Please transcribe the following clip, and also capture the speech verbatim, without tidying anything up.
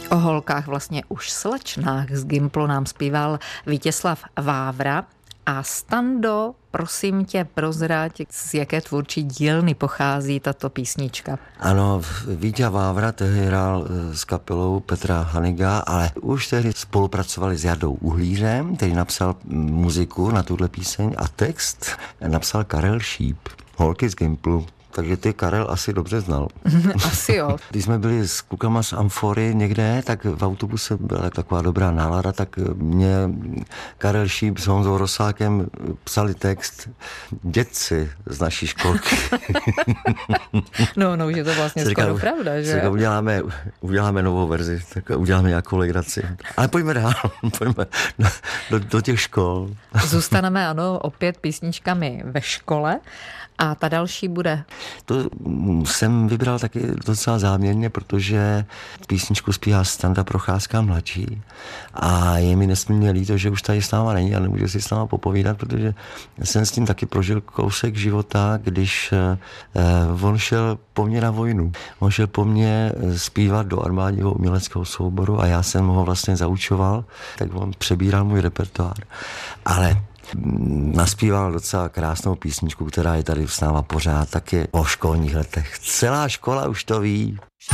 O holkách, vlastně už slečnách z Gimplu nám zpíval Vítězslav Vávra. A Stando, prosím tě, prozrať, z jaké tvůrčí dílny pochází tato písnička. Ano, Víťa Vávra tehdy hrál s kapelou Petra Haniga, ale už tehdy spolupracovali s Jardou Uhlířem, který napsal muziku na tuhle píseň a text napsal Karel Šíp, Holky z Gimplu. Takže ty Karel asi dobře znal. Asi jo. Když jsme byli s klukama z Amfory někde, tak v autobuse byla taková dobrá nálada, tak mě Karel Šíp s Honzou Rosákem psali text dědci z naší školky. No, no, už je to vlastně říkal, skoro pravda, že? Říkal, uděláme, uděláme novou verzi, tak uděláme nějakou legraci. Ale pojďme dál, pojďme do, do těch škol. Zůstaneme, ano, opět písničkami ve škole. A ta další bude? To jsem vybral taky docela záměrně, protože písničku zpívá Standa Procházka mladší a je mi nesmírně líto, že už tady s náma není a nemůže si s náma popovídat, protože jsem s tím taky prožil kousek života, když eh, on šel po mně na vojnu. On šel po mně zpívat do armádního uměleckého souboru a já jsem ho vlastně zaučoval, tak on přebíral můj repertoár. Ale naspíval docela krásnou písničku, která je tady s náma pořád, taky o školních letech. Celá škola už to ví.